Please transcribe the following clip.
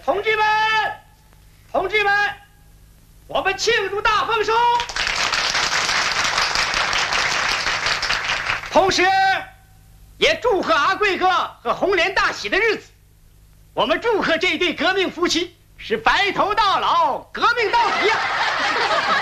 同志们，同志们，我们庆祝大丰收，同时也祝贺阿贵哥和红莲大喜的日子。我们祝贺这对革命夫妻是白头到老，革命到底呀！